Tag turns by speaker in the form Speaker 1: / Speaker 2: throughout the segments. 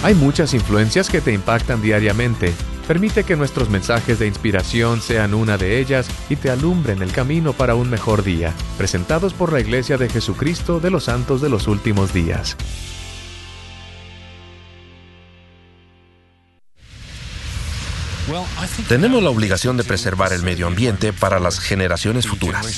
Speaker 1: Hay muchas influencias que te impactan diariamente. Permite que nuestros mensajes de inspiración sean una de ellas y te alumbren el camino para un mejor día. Presentados por la Iglesia de Jesucristo de los Santos de los Últimos Días.
Speaker 2: Tenemos la obligación de preservar el medio ambiente para las generaciones futuras.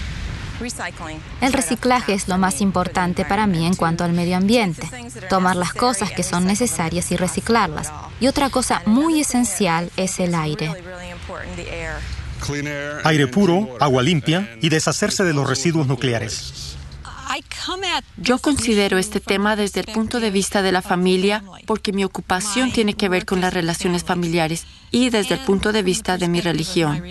Speaker 3: El reciclaje es lo más importante para mí en cuanto al medio ambiente. Tomar las cosas que son necesarias y reciclarlas. Y otra cosa muy esencial es el aire.
Speaker 4: Aire puro, agua limpia y deshacerse de los residuos nucleares.
Speaker 5: Yo considero este tema desde el punto de vista de la familia porque mi ocupación tiene que ver con las relaciones familiares y desde el punto de vista de mi religión.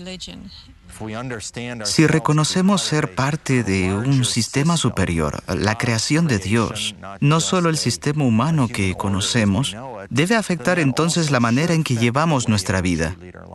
Speaker 6: Si reconocemos ser parte de un sistema superior, la creación de Dios, no solo el sistema humano que conocemos, debe afectar entonces la manera en que llevamos nuestra vida.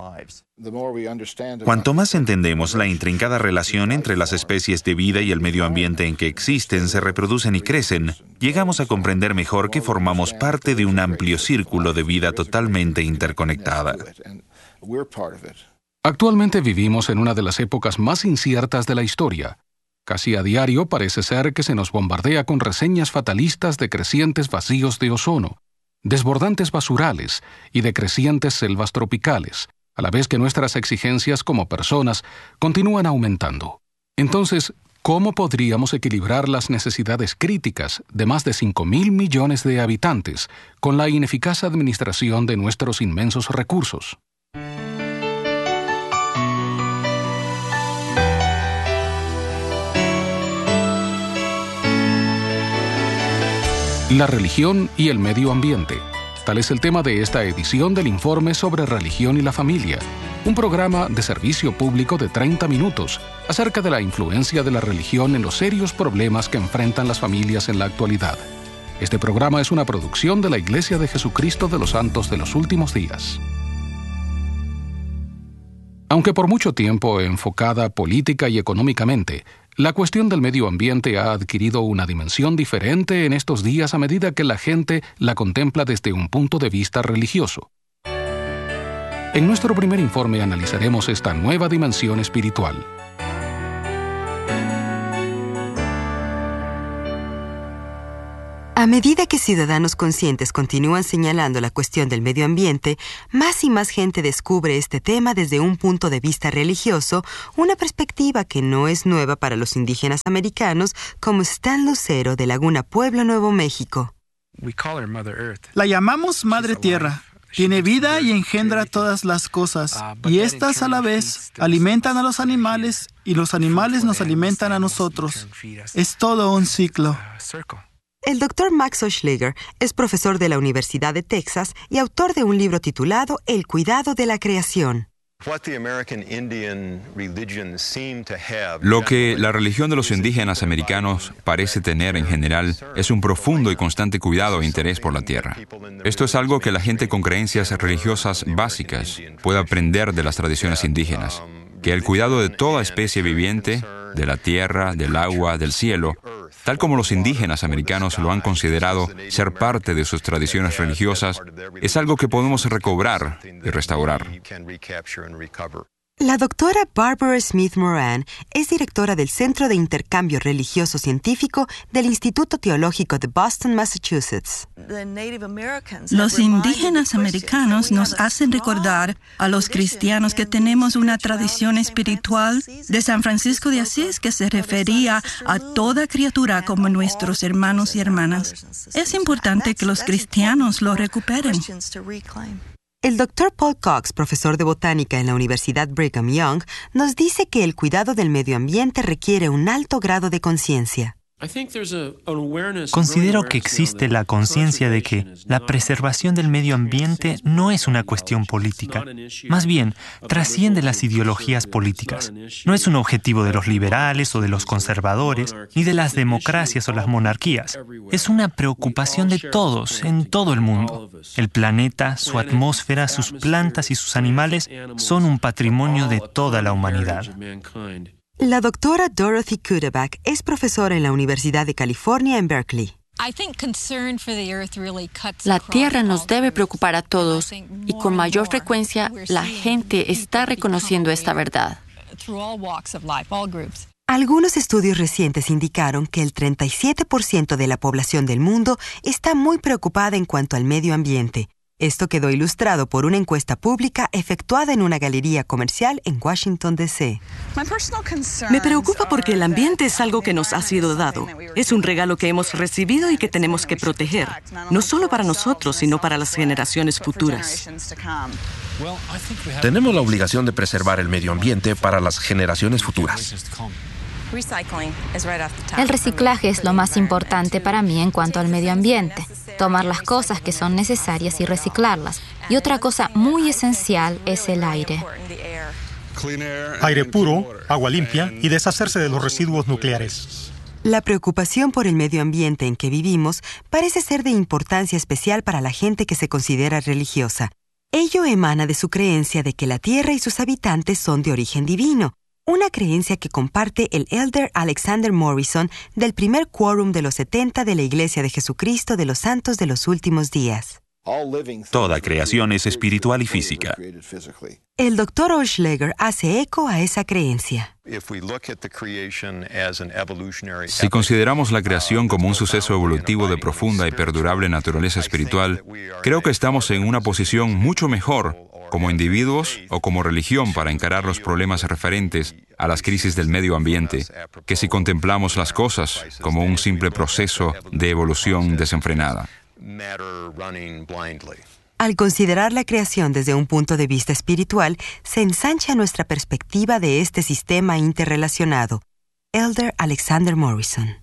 Speaker 7: Cuanto más entendemos la intrincada relación entre las especies de vida y el medio ambiente en que existen, se reproducen y crecen, llegamos a comprender mejor que formamos parte de un amplio círculo de vida totalmente interconectada.
Speaker 8: Actualmente vivimos en una de las épocas más inciertas de la historia. Casi a diario parece ser que se nos bombardea con reseñas fatalistas de crecientes vacíos de ozono, desbordantes basurales y de crecientes selvas tropicales, a la vez que nuestras exigencias como personas continúan aumentando. Entonces, ¿cómo podríamos equilibrar las necesidades críticas de más de 5.000 millones de habitantes con la ineficaz administración de nuestros inmensos recursos? La religión y el medio ambiente. Tal es el tema de esta edición del Informe sobre Religión y la Familia, un programa de servicio público de 30 minutos acerca de la influencia de la religión en los serios problemas que enfrentan las familias en la actualidad. Este programa es una producción de la Iglesia de Jesucristo de los Santos de los Últimos Días. Aunque por mucho tiempo enfocada política y económicamente, la cuestión del medio ambiente ha adquirido una dimensión diferente en estos días a medida que la gente la contempla desde un punto de vista religioso. En nuestro primer informe analizaremos esta nueva dimensión espiritual.
Speaker 9: A medida que ciudadanos conscientes continúan señalando la cuestión del medio ambiente, más y más gente descubre este tema desde un punto de vista religioso, una perspectiva que no es nueva para los indígenas americanos como Stan Lucero de Laguna Pueblo, Nuevo México.
Speaker 10: La llamamos Madre Tierra. Tiene vida y engendra todas las cosas, y éstas a la vez alimentan a los animales y los animales nos alimentan a nosotros. Es todo un ciclo.
Speaker 9: El Dr. Max Oschlager es profesor de la Universidad de Texas y autor de un libro titulado El cuidado de la creación.
Speaker 11: Lo que la religión de los indígenas americanos parece tener en general es un profundo y constante cuidado e interés por la tierra. Esto es algo que la gente con creencias religiosas básicas puede aprender de las tradiciones indígenas, que el cuidado de toda especie viviente, de la tierra, del agua, del cielo, tal como los indígenas americanos lo han considerado ser parte de sus tradiciones religiosas, es algo que podemos recobrar y restaurar.
Speaker 9: La doctora Barbara Smith Moran es directora del Centro de Intercambio Religioso Científico del Instituto Teológico de Boston, Massachusetts.
Speaker 12: Los indígenas americanos nos hacen recordar a los cristianos que tenemos una tradición espiritual de San Francisco de Asís que se refería a toda criatura como nuestros hermanos y hermanas. Es importante que los cristianos lo recuperen.
Speaker 9: El Dr. Paul Cox, profesor de botánica en la Universidad Brigham Young, nos dice que el cuidado del medio ambiente requiere un alto grado de conciencia.
Speaker 4: Considero que existe la conciencia de que la preservación del medio ambiente no es una cuestión política. Más bien, trasciende las ideologías políticas. No es un objetivo de los liberales o de los conservadores, ni de las democracias o las monarquías. Es una preocupación de todos, en todo el mundo. El planeta, su atmósfera, sus plantas y sus animales son un patrimonio de toda la humanidad.
Speaker 9: La doctora Dorothy Kudeback es profesora en la Universidad de California en Berkeley.
Speaker 5: La Tierra nos debe preocupar a todos y con mayor frecuencia la gente está reconociendo esta verdad.
Speaker 9: Algunos estudios recientes indicaron que el 37% de la población del mundo está muy preocupada en cuanto al medio ambiente. Esto quedó ilustrado por una encuesta pública efectuada en una galería comercial en Washington, D.C.
Speaker 13: Me preocupa porque el ambiente es algo que nos ha sido dado. Es un regalo que hemos recibido y que tenemos que proteger, no solo para nosotros, sino para las generaciones futuras.
Speaker 2: Tenemos la obligación de preservar el medio ambiente para las generaciones futuras.
Speaker 3: El reciclaje es lo más importante para mí en cuanto al medio ambiente. Tomar las cosas que son necesarias y reciclarlas. Y otra cosa muy esencial es el aire.
Speaker 14: Aire puro, agua limpia y deshacerse de los residuos nucleares.
Speaker 9: La preocupación por el medio ambiente en que vivimos parece ser de importancia especial para la gente que se considera religiosa. Ello emana de su creencia de que la Tierra y sus habitantes son de origen divino. Una creencia que comparte el Elder Alexander Morrison del primer quórum de los 70 de la Iglesia de Jesucristo de los Santos de los Últimos Días.
Speaker 7: Toda creación es espiritual y física.
Speaker 9: El Dr. Oehleger hace eco a esa creencia.
Speaker 11: Si consideramos la creación como un suceso evolutivo de profunda y perdurable naturaleza espiritual, creo que estamos en una posición mucho mejor como individuos o como religión para encarar los problemas referentes a las crisis del medio ambiente, que si contemplamos las cosas como un simple proceso de evolución desenfrenada.
Speaker 9: Al considerar la creación desde un punto de vista espiritual, se ensancha nuestra perspectiva de este sistema interrelacionado. Elder Alexander Morrison.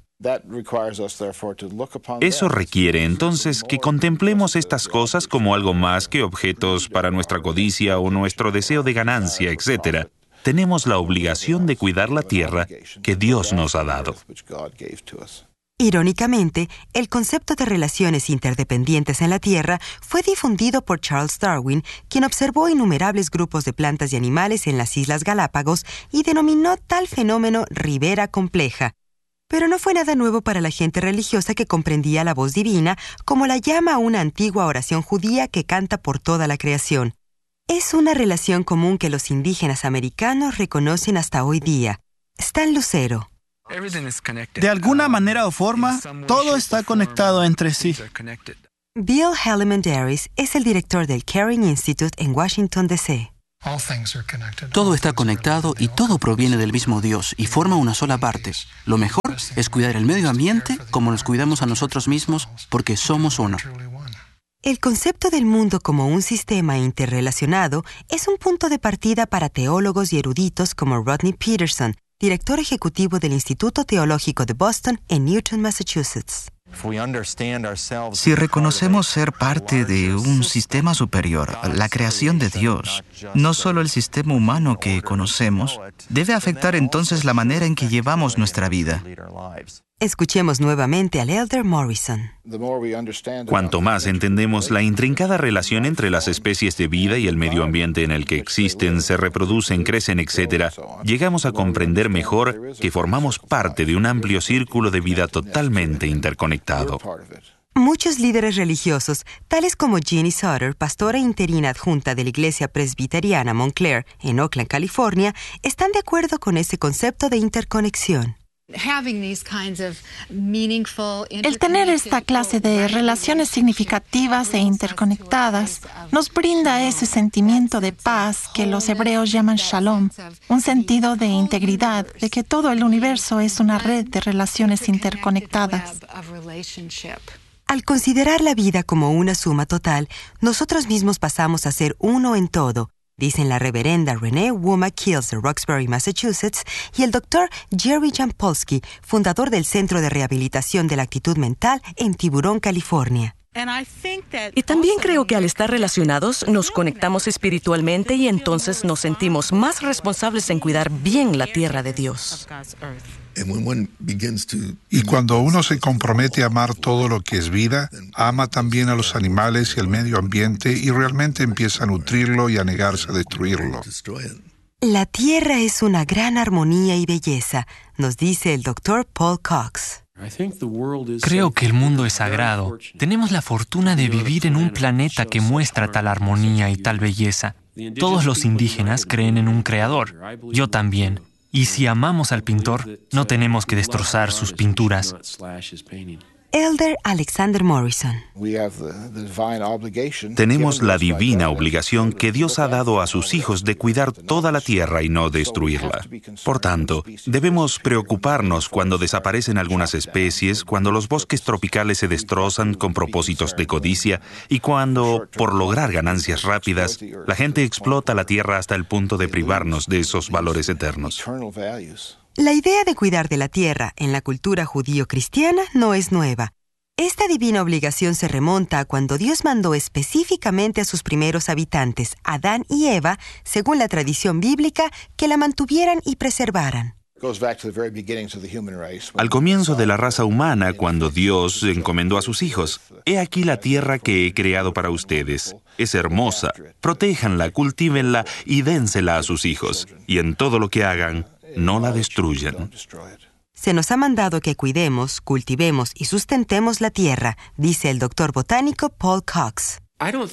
Speaker 7: Eso requiere entonces que contemplemos estas cosas como algo más que objetos para nuestra codicia o nuestro deseo de ganancia, etc. Tenemos la obligación de cuidar la tierra que Dios nos ha dado.
Speaker 9: Irónicamente, el concepto de relaciones interdependientes en la Tierra fue difundido por Charles Darwin, quien observó innumerables grupos de plantas y animales en las Islas Galápagos y denominó tal fenómeno ribera compleja. Pero no fue nada nuevo para la gente religiosa que comprendía la voz divina, como la llama una antigua oración judía que canta por toda la creación. Es una relación común que los indígenas americanos reconocen hasta hoy día. Stan Lucero.
Speaker 10: De alguna manera o forma, todo está conectado entre sí.
Speaker 9: Bill Hellman-Darris es el director del Caring Institute en Washington, D.C.
Speaker 15: Todo está conectado y todo proviene del mismo Dios y forma una sola parte. Lo mejor es cuidar el medio ambiente como nos cuidamos a nosotros mismos porque somos uno.
Speaker 9: El concepto del mundo como un sistema interrelacionado es un punto de partida para teólogos y eruditos como Rodney Peterson, director ejecutivo del Instituto Teológico de Boston en Newton, Massachusetts.
Speaker 6: Si reconocemos ser parte de un sistema superior, la creación de Dios, no solo el sistema humano que conocemos, debe afectar entonces la manera en que llevamos nuestra vida.
Speaker 9: Escuchemos nuevamente al Elder Morrison.
Speaker 7: Cuanto más entendemos la intrincada relación entre las especies de vida y el medio ambiente en el que existen, se reproducen, crecen, etc., llegamos a comprender mejor que formamos parte de un amplio círculo de vida totalmente interconectado.
Speaker 9: Muchos líderes religiosos, tales como Jeannie Sutter, pastora interina adjunta de la Iglesia Presbiteriana Montclair en Oakland, California, están de acuerdo con ese concepto de interconexión.
Speaker 16: El tener esta clase de relaciones significativas e interconectadas nos brinda ese sentimiento de paz que los hebreos llaman shalom, un sentido de integridad, de que todo el universo es una red de relaciones interconectadas.
Speaker 9: Al considerar la vida como una suma total, nosotros mismos pasamos a ser uno en todo, dicen la reverenda Renee Womack-Kills de Roxbury, Massachusetts, y el Dr. Jerry Jampolsky, fundador del Centro de Rehabilitación de la Actitud Mental en Tiburón, California.
Speaker 13: Y también creo que al estar relacionados nos conectamos espiritualmente y entonces nos sentimos más responsables en cuidar bien la tierra de Dios.
Speaker 17: Y cuando uno se compromete a amar todo lo que es vida, ama también a los animales y el medio ambiente y realmente empieza a nutrirlo y a negarse a destruirlo.
Speaker 9: La tierra es una gran armonía y belleza, nos dice el Dr. Paul Cox.
Speaker 4: Creo que el mundo es sagrado. Tenemos la fortuna de vivir en un planeta que muestra tal armonía y tal belleza. Todos los indígenas creen en un creador. Yo también. Y si amamos al pintor, no tenemos que destrozar sus pinturas.
Speaker 9: Elder Alexander Morrison.
Speaker 7: Tenemos la divina obligación que Dios ha dado a sus hijos de cuidar toda la tierra y no destruirla. Por tanto, debemos preocuparnos cuando desaparecen algunas especies, cuando los bosques tropicales se destrozan con propósitos de codicia y cuando, por lograr ganancias rápidas, la gente explota la tierra hasta el punto de privarnos de esos valores eternos.
Speaker 9: La idea de cuidar de la tierra en la cultura judío-cristiana no es nueva. Esta divina obligación se remonta a cuando Dios mandó específicamente a sus primeros habitantes, Adán y Eva, según la tradición bíblica, que la mantuvieran y preservaran.
Speaker 7: Al comienzo de la raza humana, cuando Dios encomendó a sus hijos: «He aquí la tierra que he creado para ustedes. Es hermosa. Protéjanla, cultívenla y dénsela a sus hijos. Y en todo lo que hagan, no la destruyan».
Speaker 9: Se nos ha mandado que cuidemos, cultivemos y sustentemos la tierra, dice el doctor botánico Paul Cox.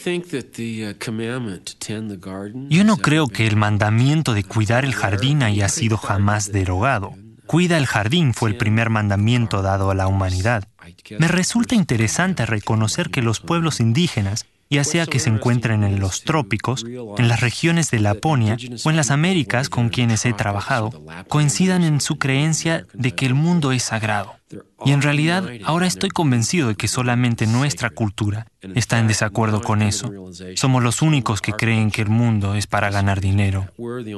Speaker 4: Yo no creo que el mandamiento de cuidar el jardín haya sido jamás derogado. Cuida el jardín fue el primer mandamiento dado a la humanidad. Me resulta interesante reconocer que los pueblos indígenas, ya sea que se encuentren en los trópicos, en las regiones de Laponia o en las Américas con quienes he trabajado, coincidan en su creencia de que el mundo es sagrado. Y en realidad, ahora estoy convencido de que solamente nuestra cultura está en desacuerdo con eso. Somos los únicos que creen que el mundo es para ganar dinero.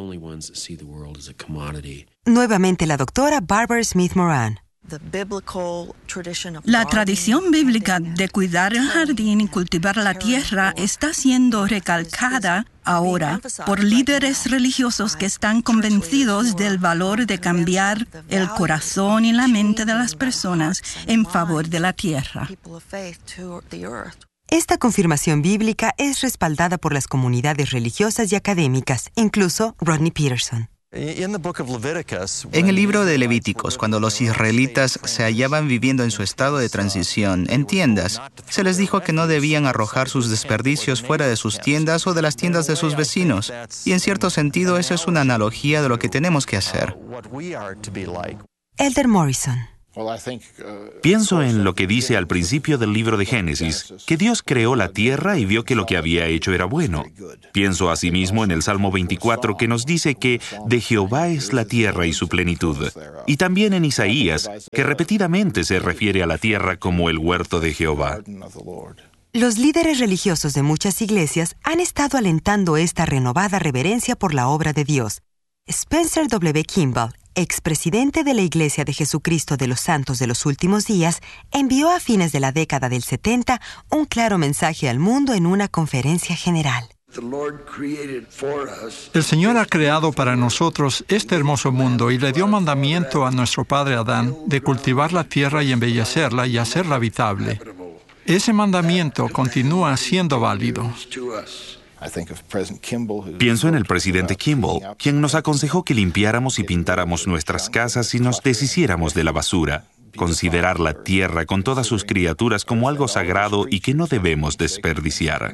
Speaker 9: Nuevamente la doctora Barbara Smith Moran.
Speaker 12: La tradición bíblica de cuidar el jardín y cultivar la tierra está siendo recalcada ahora por líderes religiosos que están convencidos del valor de cambiar el corazón y la mente de las personas en favor de la tierra.
Speaker 9: Esta confirmación bíblica es respaldada por las comunidades religiosas y académicas, incluso Rodney Peterson.
Speaker 6: En el libro de Levíticos, cuando los israelitas se hallaban viviendo en su estado de transición en tiendas, se les dijo que no debían arrojar sus desperdicios fuera de sus tiendas o de las tiendas de sus vecinos. Y en cierto sentido, eso es una analogía de lo que tenemos que hacer.
Speaker 9: Elder Morrison.
Speaker 7: Pienso en lo que dice al principio del libro de Génesis, que Dios creó la tierra y vio que lo que había hecho era bueno. Pienso asimismo en el Salmo 24, que nos dice que de Jehová es la tierra y su plenitud. Y también en Isaías, que repetidamente se refiere a la tierra como el huerto de Jehová.
Speaker 9: Los líderes religiosos de muchas iglesias han estado alentando esta renovada reverencia por la obra de Dios. Spencer W. Kimball, expresidente de la Iglesia de Jesucristo de los Santos de los Últimos Días, envió a fines de la década del 70 un claro mensaje al mundo en una conferencia general.
Speaker 18: El Señor ha creado para nosotros este hermoso mundo y le dio mandamiento a nuestro padre Adán de cultivar la tierra y embellecerla y hacerla habitable. Ese mandamiento continúa siendo válido.
Speaker 7: Pienso en el presidente Kimball, quien nos aconsejó que limpiáramos y pintáramos nuestras casas y nos deshiciéramos de la basura. Considerar la tierra con todas sus criaturas como algo sagrado y que no debemos desperdiciar.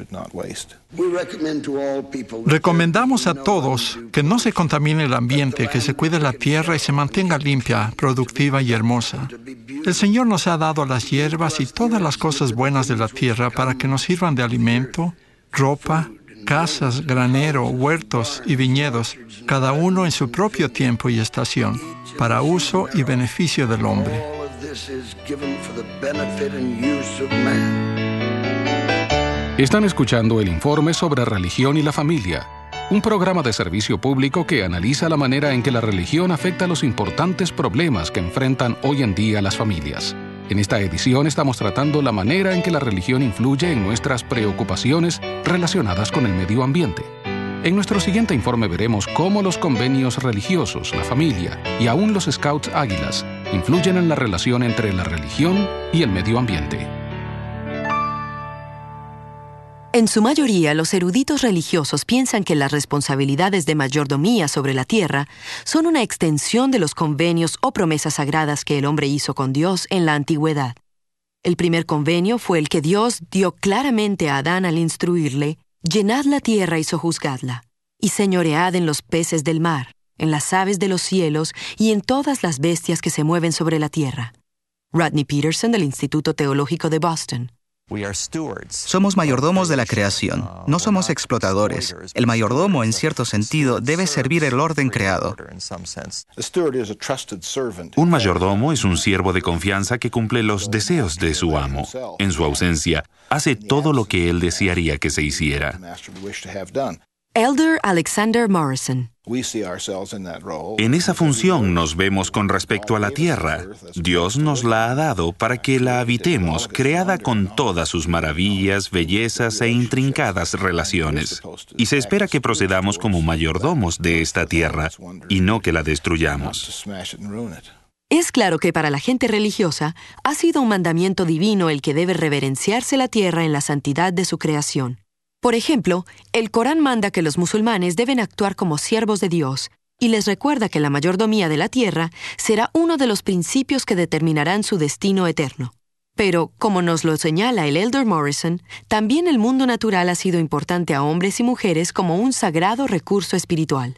Speaker 18: Recomendamos a todos que no se contamine el ambiente, que se cuide la tierra y se mantenga limpia, productiva y hermosa. El Señor nos ha dado las hierbas y todas las cosas buenas de la tierra para que nos sirvan de alimento, ropa, casas, granero, huertos y viñedos, cada uno en su propio tiempo y estación, para uso y beneficio del hombre.
Speaker 8: Están escuchando el informe sobre religión y la familia, un programa de servicio público que analiza la manera en que la religión afecta los importantes problemas que enfrentan hoy en día las familias. En esta edición estamos tratando la manera en que la religión influye en nuestras preocupaciones relacionadas con el medio ambiente. En nuestro siguiente informe veremos cómo los convenios religiosos, la familia y aún los Scouts Águilas influyen en la relación entre la religión y el medio ambiente.
Speaker 9: En su mayoría, los eruditos religiosos piensan que las responsabilidades de mayordomía sobre la tierra son una extensión de los convenios o promesas sagradas que el hombre hizo con Dios en la antigüedad. El primer convenio fue el que Dios dio claramente a Adán al instruirle: «Llenad la tierra y sojuzgadla, y señoread en los peces del mar, en las aves de los cielos y en todas las bestias que se mueven sobre la tierra». Rodney Peterson, del Instituto Teológico de Boston.
Speaker 6: Somos mayordomos de la creación, no somos explotadores. El mayordomo, en cierto sentido, debe servir el orden creado.
Speaker 7: Un mayordomo es un siervo de confianza que cumple los deseos de su amo. En su ausencia, hace todo lo que él desearía que se hiciera.
Speaker 9: Elder Alexander Morrison.
Speaker 7: En esa función nos vemos con respecto a la tierra. Dios nos la ha dado para que la habitemos, creada con todas sus maravillas, bellezas e intrincadas relaciones. Y se espera que procedamos como mayordomos de esta tierra y no que la destruyamos.
Speaker 9: Es claro que para la gente religiosa ha sido un mandamiento divino el que debe reverenciarse la tierra en la santidad de su creación. Por ejemplo, el Corán manda que los musulmanes deben actuar como siervos de Dios y les recuerda que la mayordomía de la tierra será uno de los principios que determinarán su destino eterno. Pero, como nos lo señala el Elder Morrison, también el mundo natural ha sido importante a hombres y mujeres como un sagrado recurso espiritual.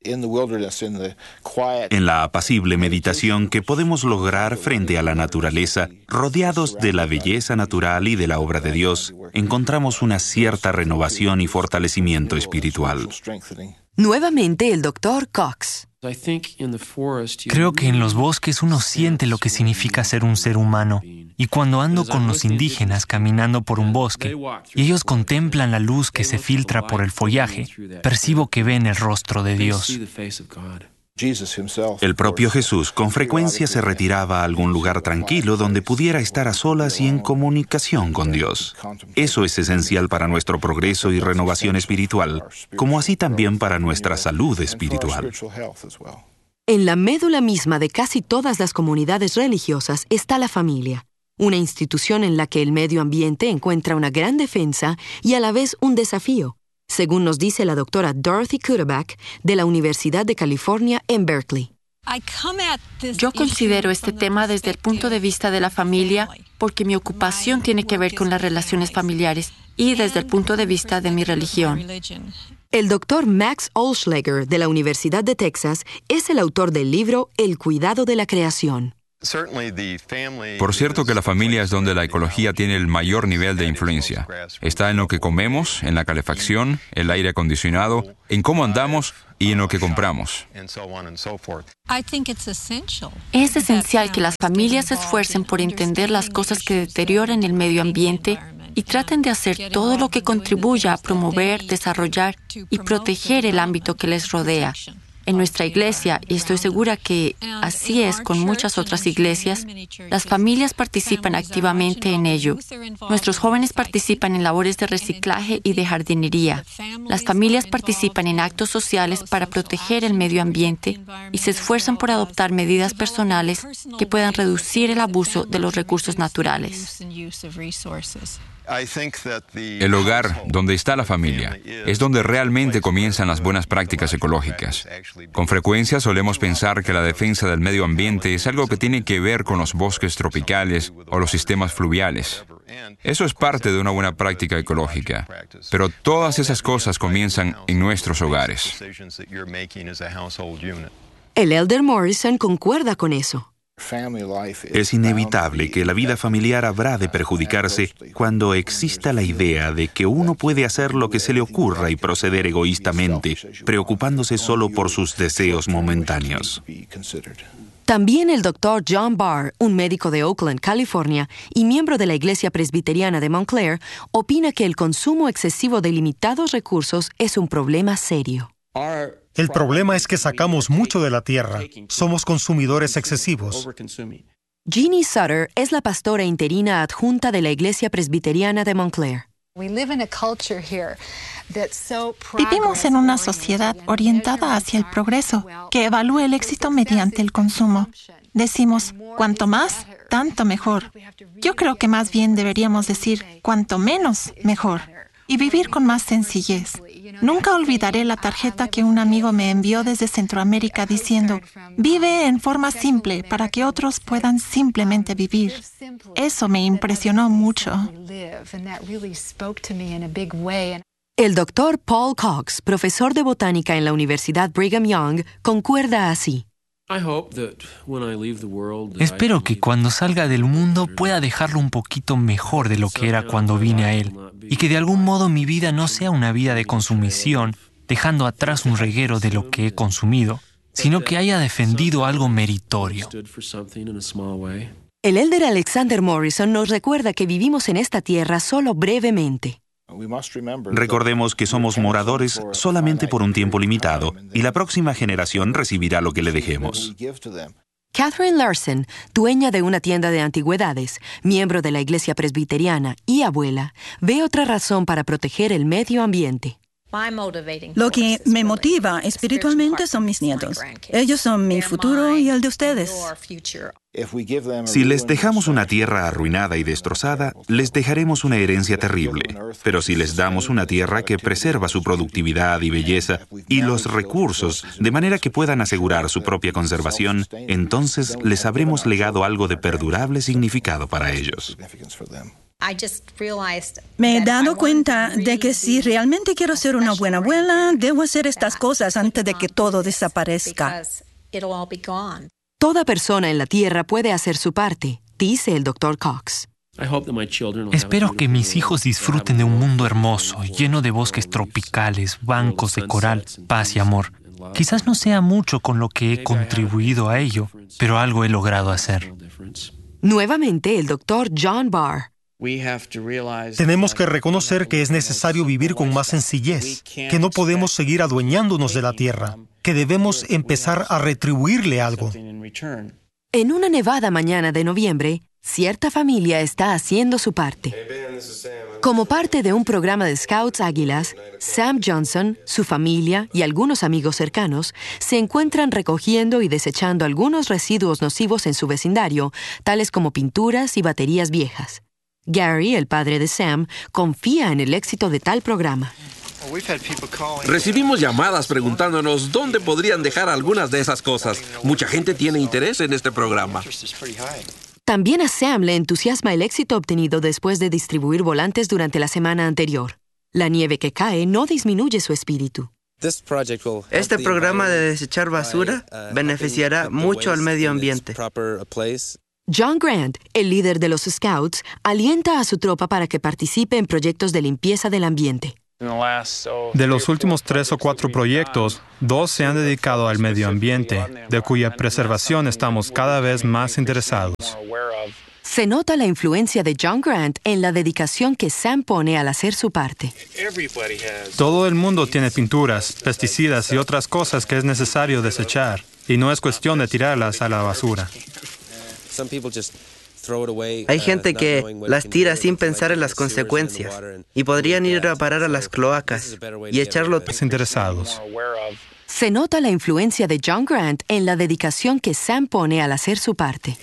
Speaker 7: En la apacible meditación que podemos lograr frente a la naturaleza, rodeados de la belleza natural y de la obra de Dios, encontramos una cierta renovación y fortalecimiento espiritual.
Speaker 9: Nuevamente el Dr. Cox.
Speaker 4: Creo que en los bosques uno siente lo que significa ser un ser humano. Y cuando ando con los indígenas caminando por un bosque, y ellos contemplan la luz que se filtra por el follaje, percibo que ven el rostro de Dios.
Speaker 7: El propio Jesús con frecuencia se retiraba a algún lugar tranquilo donde pudiera estar a solas y en comunicación con Dios. Eso es esencial para nuestro progreso y renovación espiritual, como así también para nuestra salud espiritual.
Speaker 9: En la médula misma de casi todas las comunidades religiosas está la familia, una institución en la que el medio ambiente encuentra una gran defensa y a la vez un desafío, según nos dice la doctora Dorothy Cuddeback de la Universidad de California en Berkeley.
Speaker 5: Yo considero este tema desde el punto de vista de la familia porque mi ocupación tiene que ver con las relaciones familiares y desde el punto de vista de mi religión.
Speaker 9: El doctor Max Olschlager de la Universidad de Texas es el autor del libro El cuidado de la creación.
Speaker 11: Por cierto que la familia es donde la ecología tiene el mayor nivel de influencia. Está en lo que comemos, en la calefacción, el aire acondicionado, en cómo andamos y en lo que compramos.
Speaker 5: Es esencial que las familias se esfuercen por entender las cosas que deterioran el medio ambiente y traten de hacer todo lo que contribuya a promover, desarrollar y proteger el ámbito que les rodea. En nuestra iglesia, y estoy segura que así es con muchas otras iglesias, las familias participan activamente en ello. Nuestros jóvenes participan en labores de reciclaje y de jardinería. Las familias participan en actos sociales para proteger el medio ambiente y se esfuerzan por adoptar medidas personales que puedan reducir el abuso de los recursos naturales.
Speaker 11: El hogar, donde está la familia, es donde realmente comienzan las buenas prácticas ecológicas. Con frecuencia solemos pensar que la defensa del medio ambiente es algo que tiene que ver con los bosques tropicales o los sistemas fluviales. Eso es parte de una buena práctica ecológica, pero todas esas cosas comienzan en nuestros hogares.
Speaker 9: El Elder Morrison concuerda con eso.
Speaker 7: Es inevitable que la vida familiar habrá de perjudicarse cuando exista la idea de que uno puede hacer lo que se le ocurra y proceder egoístamente, preocupándose solo por sus deseos momentáneos.
Speaker 9: También el Dr. John Barr, un médico de Oakland, California, y miembro de la Iglesia Presbiteriana de Montclair, opina que el consumo excesivo de limitados recursos es un problema serio.
Speaker 14: El problema es que sacamos mucho de la tierra. Somos consumidores excesivos.
Speaker 9: Jeannie Sutter es la pastora interina adjunta de la Iglesia Presbiteriana de Montclair.
Speaker 16: Vivimos en una sociedad orientada hacia el progreso, que evalúa el éxito mediante el consumo. Decimos, cuanto más, tanto mejor. Yo creo que más bien deberíamos decir, cuanto menos, mejor. y vivir con más sencillez. Nunca olvidaré la tarjeta que un amigo me envió desde Centroamérica diciendo, vive en forma simple para que otros puedan simplemente vivir. Eso me impresionó mucho.
Speaker 19: El doctor Paul Cox, profesor de botánica en la Universidad Brigham Young, concuerda así.
Speaker 4: Espero que cuando salga del mundo pueda dejarlo un poquito mejor de lo que era cuando vine a él, y que de algún modo mi vida no sea una vida de consumición, dejando atrás un reguero de lo que he consumido, sino que haya defendido algo meritorio.
Speaker 19: El elder Alexander Morrison nos recuerda que vivimos en esta tierra solo brevemente.
Speaker 7: Recordemos que somos moradores solamente por un tiempo limitado y la próxima generación recibirá lo que le dejemos.
Speaker 19: Catherine Larson, dueña de una tienda de antigüedades, miembro de la Iglesia Presbiteriana y abuela, ve otra razón para proteger el medio ambiente.
Speaker 12: Lo que me motiva espiritualmente son mis nietos. Ellos son mi futuro y el de ustedes.
Speaker 7: Si les dejamos una tierra arruinada y destrozada, les dejaremos una herencia terrible. Pero si les damos una tierra que preserva su productividad y belleza y los recursos de manera que puedan asegurar su propia conservación, entonces les habremos legado algo de perdurable significado para ellos.
Speaker 12: Me he dado cuenta de que si realmente quiero ser una buena abuela, debo hacer estas cosas antes de que todo desaparezca.
Speaker 19: Toda persona en la tierra puede hacer su parte, dice el Dr. Cox.
Speaker 4: Espero que mis hijos disfruten de un mundo hermoso, lleno de bosques tropicales, bancos de coral, paz y amor. Quizás no sea mucho con lo que he contribuido a ello, pero algo he logrado hacer.
Speaker 19: Nuevamente el Dr. John Barr.
Speaker 14: Tenemos que reconocer que es necesario vivir con más sencillez, que no podemos seguir adueñándonos de la tierra, que debemos empezar a retribuirle algo.
Speaker 19: En una nevada mañana de noviembre, cierta familia está haciendo su parte. Como parte de un programa de Scouts Águilas, Sam Johnson, su familia y algunos amigos cercanos se encuentran recogiendo y desechando algunos residuos nocivos en su vecindario, tales como pinturas y baterías viejas. Gary, el padre de Sam, confía en el éxito de tal programa.
Speaker 2: Recibimos llamadas preguntándonos dónde podrían dejar algunas de esas cosas. Mucha gente tiene interés en este programa.
Speaker 19: También a Sam le entusiasma el éxito obtenido después de distribuir volantes durante la semana anterior. La nieve que cae no disminuye su espíritu.
Speaker 20: Este programa de desechar basura beneficiará mucho al medio ambiente.
Speaker 19: John Grant, el líder de los Scouts, alienta a su tropa para que participe en proyectos de limpieza del ambiente.
Speaker 21: De los últimos 3 o 4 proyectos, 2 se han dedicado al medio ambiente, de cuya preservación estamos cada vez más interesados.
Speaker 19: Se nota la influencia de John Grant en la dedicación que Sam pone al hacer su parte.
Speaker 21: Todo el mundo tiene pinturas, pesticidas y otras cosas que es necesario desechar, y no es cuestión de tirarlas a la basura.
Speaker 20: Hay gente que las tira sin pensar en las consecuencias y podrían ir a parar a las cloacas y echarlo.
Speaker 21: Interesados.
Speaker 19: Se nota la influencia de John Grant en la dedicación que Sam pone al hacer su parte.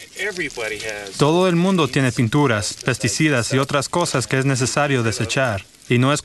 Speaker 21: Todo el mundo tiene pinturas, pesticidas y otras cosas que es necesario desechar, y no es